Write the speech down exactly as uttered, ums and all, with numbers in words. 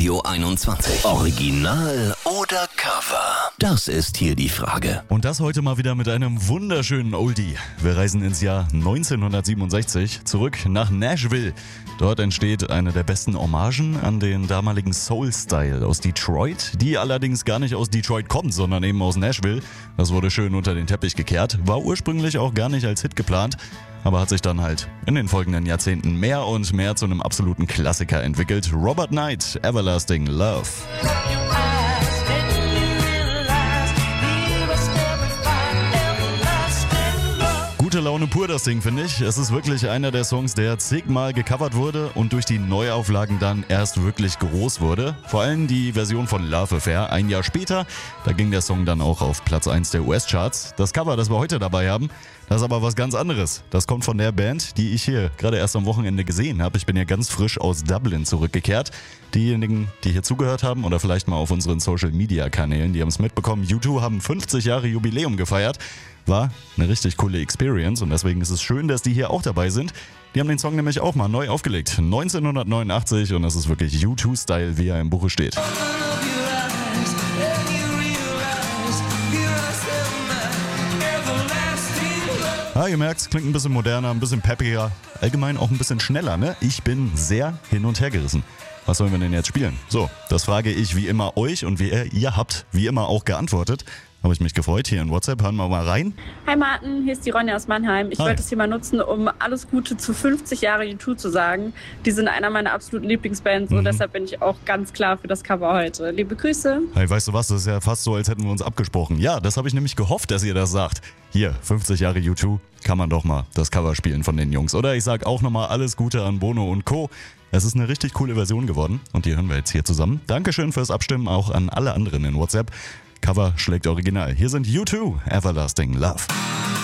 Radio einundzwanzig. Original oder Cover? Das ist hier die Frage. Und das heute mal wieder mit einem wunderschönen Oldie. Wir reisen ins Jahr neunzehnhundertsiebenundsechzig zurück nach Nashville. Dort entsteht eine der besten Hommagen an den damaligen Soul-Style aus Detroit, die allerdings gar nicht aus Detroit kommt, sondern eben aus Nashville. Das wurde schön unter den Teppich gekehrt, war ursprünglich auch gar nicht als Hit geplant, aber hat sich dann halt in den folgenden Jahrzehnten mehr und mehr zu einem absoluten Klassiker entwickelt. Robert Knight, Everlasting Love. Gute Laune pur, das Ding, finde ich. Es ist wirklich einer der Songs, der zigmal gecovert wurde und durch die Neuauflagen dann erst wirklich groß wurde. Vor allem die Version von Love Affair ein Jahr später. Da ging der Song dann auch auf Platz eins der U S-Charts. Das Cover, das wir heute dabei haben, das ist aber was ganz anderes. Das kommt von der Band, die ich hier gerade erst am Wochenende gesehen habe. Ich bin ja ganz frisch aus Dublin zurückgekehrt. Diejenigen, die hier zugehört haben oder vielleicht mal auf unseren Social-Media-Kanälen, die haben es mitbekommen. U zwei haben fünfzig Jahre Jubiläum gefeiert. War eine richtig coole Experience und deswegen ist es schön, dass die hier auch dabei sind. Die haben den Song nämlich auch mal neu aufgelegt. neunzehnhundertneunundachtzig und das ist wirklich U zwei Style, wie er im Buche steht. Ah, ihr merkt, klingt ein bisschen moderner, ein bisschen peppiger, allgemein auch ein bisschen schneller, ne? Ich bin sehr hin und her gerissen. Was sollen wir denn jetzt spielen? So, das frage ich wie immer euch und wie ihr, ihr habt wie immer auch geantwortet. Habe ich mich gefreut. Hier in WhatsApp, hören wir mal rein. Hi Martin, hier ist die Ronja aus Mannheim. Ich Hi. wollte es hier mal nutzen, um alles Gute zu fünfzig Jahre U zwei zu sagen. Die sind einer meiner absoluten Lieblingsbands Mhm. und deshalb bin ich auch ganz klar für das Cover heute. Liebe Grüße. Hey, weißt du was, das ist ja fast so, als hätten wir uns abgesprochen. Ja, das habe ich nämlich gehofft, dass ihr das sagt. Hier, fünfzig Jahre U zwei, kann man doch mal das Cover spielen von den Jungs. Oder ich sag auch nochmal alles Gute an Bono und Co. Es ist eine richtig coole Version geworden und die hören wir jetzt hier zusammen. Dankeschön fürs Abstimmen, auch an alle anderen in WhatsApp. Cover schlägt Original. Hier sind U zwei, Everlasting Love.